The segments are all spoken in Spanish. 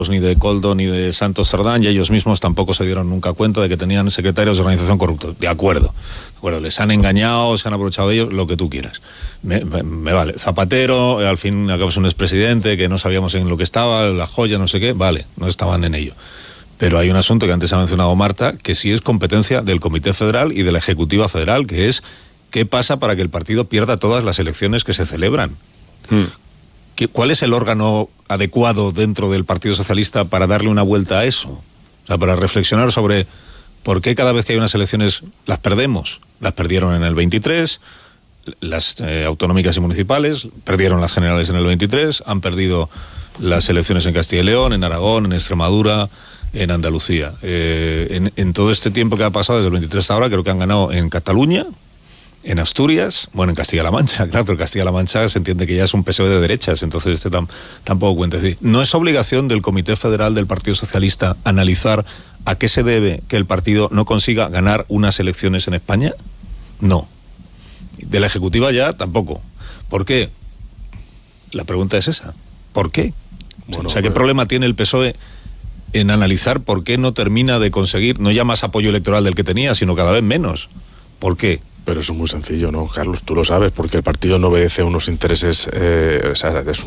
ni de Koldo ni de Santos Cerdán, y ellos mismos tampoco se dieron nunca cuenta de que tenían secretarios de organización corruptos. De acuerdo, les han engañado, se han aprovechado de ellos, lo que tú quieras. Me vale. Zapatero, al fin y al cabo es un expresidente que no sabíamos en lo que estaba, la joya, no sé qué, vale, no estaban en ello. Pero hay un asunto que antes ha mencionado Marta, que sí es competencia del Comité Federal y de la Ejecutiva Federal, que es qué pasa para que el partido pierda todas las elecciones que se celebran. ¿Cuál es el órgano adecuado dentro del Partido Socialista para darle una vuelta a eso? O sea, para reflexionar sobre por qué cada vez que hay unas elecciones las perdemos. Las perdieron en el 23, las autonómicas y municipales, perdieron las generales en el 23, han perdido las elecciones en Castilla y León, en Aragón, en Extremadura, en Andalucía. En todo este tiempo que ha pasado desde el 23 hasta ahora, creo que han ganado en Cataluña, en Asturias, bueno, en Castilla-La Mancha, claro, pero Castilla-La Mancha se entiende que ya es un PSOE de derechas, entonces tampoco cuenta. Es decir, ¿no es obligación del Comité Federal del Partido Socialista analizar a qué se debe que el partido no consiga ganar unas elecciones en España? No. De la Ejecutiva ya tampoco. ¿Por qué? La pregunta es esa. ¿Por qué? Bueno, o sea, ¿qué problema tiene el PSOE en analizar por qué no termina de conseguir, no ya más apoyo electoral del que tenía, sino cada vez menos? ¿Por qué? Pero eso es muy sencillo, ¿no, Carlos? Tú lo sabes, porque el partido no obedece a unos intereses, o sea, es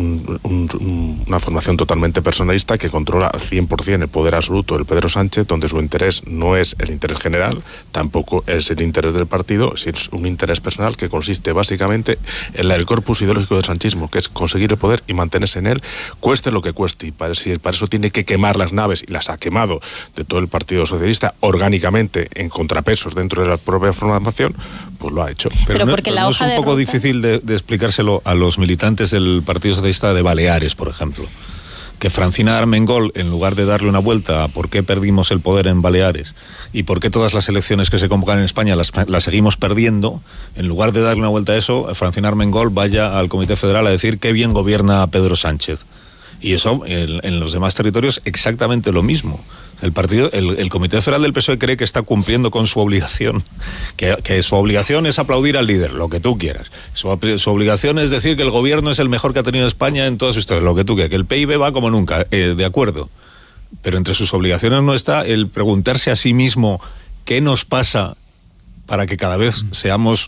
una formación totalmente personalista que controla al 100% el poder absoluto del Pedro Sánchez, donde su interés no es el interés general, tampoco es el interés del partido, sino es un interés personal que consiste básicamente en el corpus ideológico del sanchismo, que es conseguir el poder y mantenerse en él, cueste lo que cueste, y para eso tiene que quemar las naves, y las ha quemado de todo el Partido Socialista orgánicamente en contrapesos dentro de la propia formación, pues lo ha hecho. Pero porque no es un poco difícil de explicárselo a los militantes del Partido Socialista de Baleares, por ejemplo, que Francina Armengol, en lugar de darle una vuelta a por qué perdimos el poder en Baleares y por qué todas las elecciones que se convocan en España las seguimos perdiendo, en lugar de darle una vuelta a eso, Francina Armengol vaya al Comité Federal a decir qué bien gobierna Pedro Sánchez. Y eso, en los demás territorios, exactamente lo mismo. El Comité Federal del PSOE cree que está cumpliendo con su obligación, que su obligación es aplaudir al líder, lo que tú quieras. Su obligación es decir que el gobierno es el mejor que ha tenido España en toda su historia, lo que tú quieras, que el PIB va como nunca, de acuerdo. Pero entre sus obligaciones no está el preguntarse a sí mismo qué nos pasa para que cada vez seamos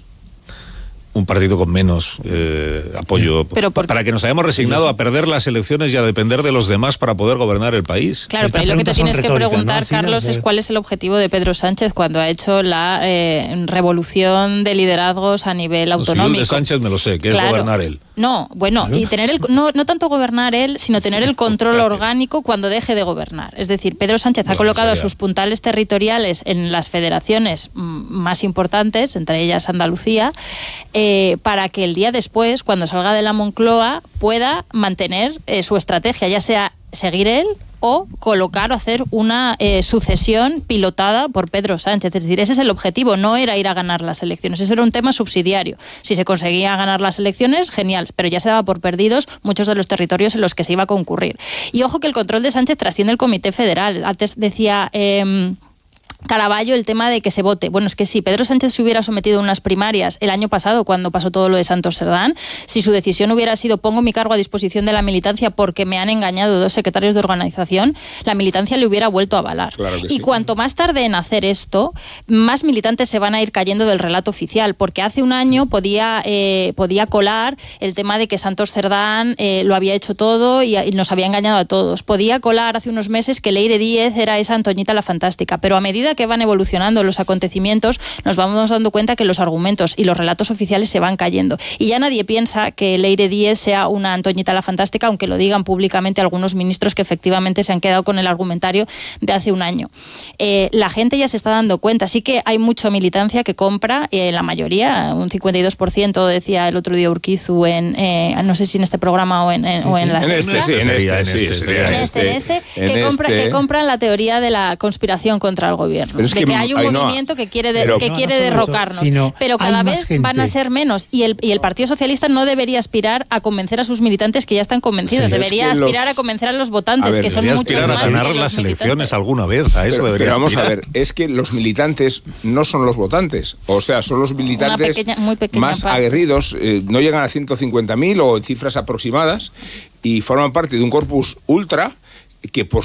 un partido con menos apoyo, para que nos hayamos resignado a perder las elecciones y a depender de los demás para poder gobernar el país. Claro, pero ahí lo que te tienes que preguntar, ¿no, Carlos, es cuál es el objetivo de Pedro Sánchez cuando ha hecho la revolución de liderazgos a nivel autonómico? Yo el de Sánchez me lo sé, que es gobernar él. No, bueno, y tener no tanto gobernar él, sino tener el control orgánico cuando deje de gobernar. Es decir, Pedro Sánchez ha colocado a sus puntales territoriales en las federaciones más importantes, entre ellas Andalucía, para que el día después, cuando salga de la Moncloa, pueda mantener su estrategia, ya sea seguir él o colocar o hacer una sucesión pilotada por Pedro Sánchez. Es decir, ese es el objetivo, no era ir a ganar las elecciones, eso era un tema subsidiario. Si se conseguía ganar las elecciones, genial, pero ya se daba por perdidos muchos de los territorios en los que se iba a concurrir. Y ojo que el control de Sánchez trasciende el Comité Federal. Antes decía Caraballo el tema de que se vote. Bueno, es que si Pedro Sánchez se hubiera sometido a unas primarias el año pasado, cuando pasó todo lo de Santos Cerdán, si su decisión hubiera sido pongo mi cargo a disposición de la militancia porque me han engañado 2 secretarios de organización, la militancia le hubiera vuelto a avalar. Claro que sí. Y cuanto más tarde en hacer esto, más militantes se van a ir cayendo del relato oficial, porque hace un año podía colar el tema de que Santos Cerdán lo había hecho todo y nos había engañado a todos. Podía colar hace unos meses que Leire Díez era esa Antoñita la Fantástica, pero a medida que van evolucionando los acontecimientos, nos vamos dando cuenta que los argumentos y los relatos oficiales se van cayendo. Y ya nadie piensa que Leire Díez sea una Antoñita la Fantástica, aunque lo digan públicamente algunos ministros que efectivamente se han quedado con el argumentario de hace un año. La gente ya se está dando cuenta. Sí que hay mucha militancia que compra, la mayoría, un 52%, decía el otro día Urquizu, no sé si en este programa o en la que compran la teoría de la conspiración contra el gobierno. De que hay un movimiento que quiere derrocarnos, pero cada vez van a ser menos, y el Partido Socialista no debería aspirar a convencer a sus militantes que ya están convencidos, debería aspirar a convencer a los votantes, que son muchos más. A ganar las elecciones alguna vez, a eso debería aspirar. Vamos a ver, es que los militantes no son los votantes, o sea, son los militantes más aguerridos, no llegan a 150.000 o cifras aproximadas, y forman parte de un corpus ultra que por